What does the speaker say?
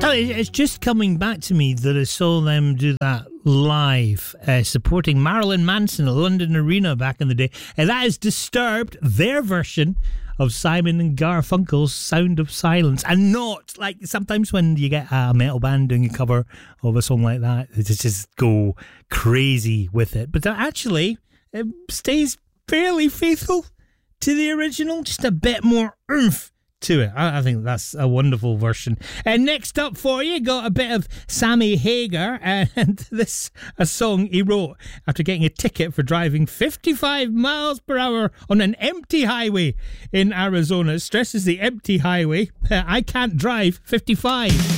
It's just coming back to me that I saw them do that live, supporting Marilyn Manson at London Arena back in the day. And that is Disturbed, their version of Simon and Garfunkel's Sound of Silence. And not like sometimes when you get a metal band doing a cover of a song like that, they just go crazy with it. But actually, it stays fairly faithful to the original, just a bit more oomph to it. I think that's a wonderful version. And next up for you, got a bit of Sammy Hagar, and this a song he wrote after getting a ticket for driving 55 miles per hour on an empty highway in Arizona. It stresses the empty highway. I can't drive 55.